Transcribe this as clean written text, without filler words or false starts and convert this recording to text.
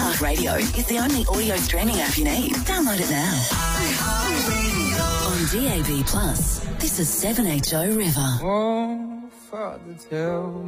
iHeart Radio is the only audio streaming app you need. Download it now. On DAB+, this is 7HO River. Oh, Father, tell